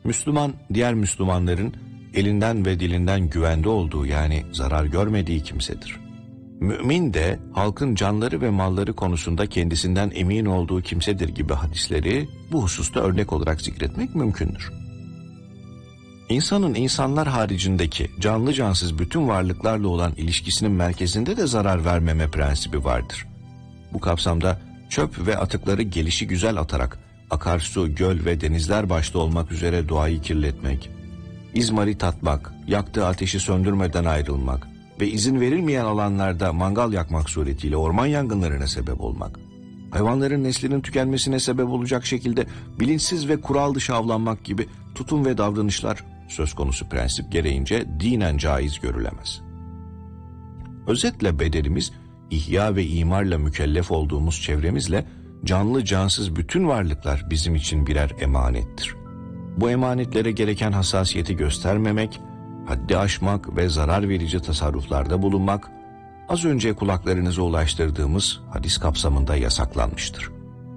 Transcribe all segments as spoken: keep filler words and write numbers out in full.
Müslüman, diğer Müslümanların elinden ve dilinden güvende olduğu, yani zarar görmediği kimsedir. Mümin de halkın canları ve malları konusunda kendisinden emin olduğu kimsedir gibi hadisleri bu hususta örnek olarak zikretmek mümkündür. İnsanın insanlar haricindeki canlı cansız bütün varlıklarla olan ilişkisinin merkezinde de zarar vermeme prensibi vardır. Bu kapsamda çöp ve atıkları gelişigüzel atarak akarsu, göl ve denizler başta olmak üzere doğayı kirletmek, izmarit atmak, yaktığı ateşi söndürmeden ayrılmak ve izin verilmeyen alanlarda mangal yakmak suretiyle orman yangınlarına sebep olmak, hayvanların neslinin tükenmesine sebep olacak şekilde bilinçsiz ve kural dışı avlanmak gibi tutum ve davranışlar söz konusu prensip gereğince dinen caiz görülemez. Özetle bedenimiz, ihya ve imarla mükellef olduğumuz çevremizle canlı cansız bütün varlıklar bizim için birer emanettir. Bu emanetlere gereken hassasiyeti göstermemek, haddi aşmak ve zarar verici tasarruflarda bulunmak, az önce kulaklarınıza ulaştırdığımız hadis kapsamında yasaklanmıştır.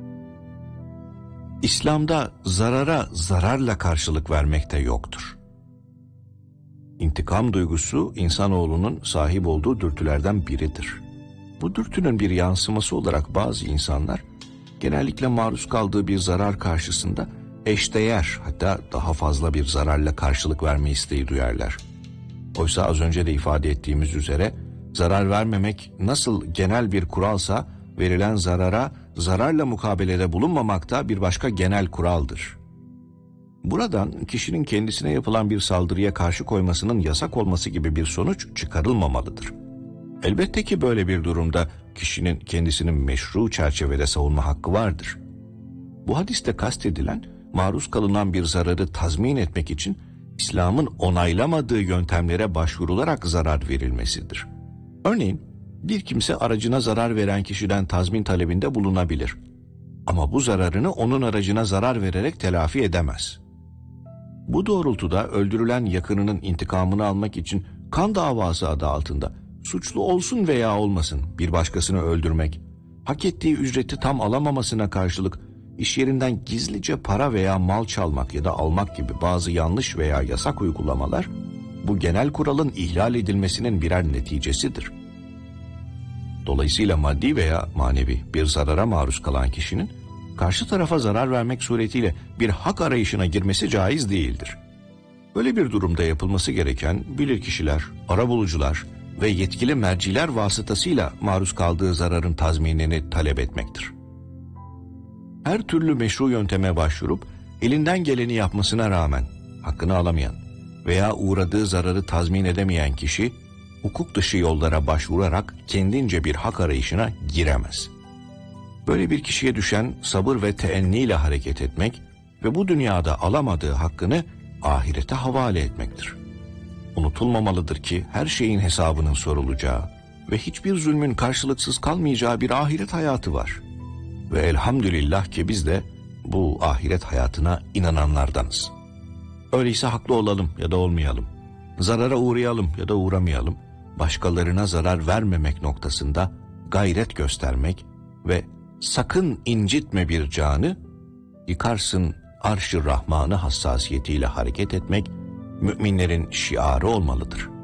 İslam'da zarara zararla karşılık vermek de yoktur. İntikam duygusu insanoğlunun sahip olduğu dürtülerden biridir. Bu dürtünün bir yansıması olarak bazı insanlar genellikle maruz kaldığı bir zarar karşısında eşdeğer, hatta daha fazla bir zararla karşılık verme isteği duyarlar. Oysa az önce de ifade ettiğimiz üzere zarar vermemek nasıl genel bir kuralsa, verilen zarara zararla mukabelede bulunmamak da bir başka genel kuraldır. Buradan kişinin kendisine yapılan bir saldırıya karşı koymasının yasak olması gibi bir sonuç çıkarılmamalıdır. Elbette ki böyle bir durumda kişinin kendisini meşru çerçevede savunma hakkı vardır. Bu hadiste kastedilen, maruz kalınan bir zararı tazmin etmek için İslam'ın onaylamadığı yöntemlere başvurularak zarar verilmesidir. Örneğin bir kimse aracına zarar veren kişiden tazmin talebinde bulunabilir. Ama bu zararını onun aracına zarar vererek telafi edemez. Bu doğrultuda öldürülen yakınının intikamını almak için kan davası adı altında suçlu olsun veya olmasın bir başkasını öldürmek, hak ettiği ücreti tam alamamasına karşılık iş yerinden gizlice para veya mal çalmak ya da almak gibi bazı yanlış veya yasak uygulamalar, bu genel kuralın ihlal edilmesinin birer neticesidir. Dolayısıyla maddi veya manevi bir zarara maruz kalan kişinin karşı tarafa zarar vermek suretiyle bir hak arayışına girmesi caiz değildir. Böyle bir durumda yapılması gereken bilirkişiler, arabulucular ve yetkili merciler vasıtasıyla maruz kaldığı zararın tazminini talep etmektir. Her türlü meşru yönteme başvurup elinden geleni yapmasına rağmen hakkını alamayan veya uğradığı zararı tazmin edemeyen kişi hukuk dışı yollara başvurarak kendince bir hak arayışına giremez. Böyle bir kişiye düşen sabır ve teenniyle hareket etmek ve bu dünyada alamadığı hakkını ahirete havale etmektir. Unutulmamalıdır ki her şeyin hesabının sorulacağı ve hiçbir zulmün karşılıksız kalmayacağı bir ahiret hayatı var. Ve elhamdülillah ki biz de bu ahiret hayatına inananlardanız. Öyleyse haklı olalım ya da olmayalım, zarara uğrayalım ya da uğramayalım, başkalarına zarar vermemek noktasında gayret göstermek ve sakın incitme bir canı, yıkarsın arş-ı Rahman'ı hassasiyetiyle hareket etmek müminlerin şiarı olmalıdır.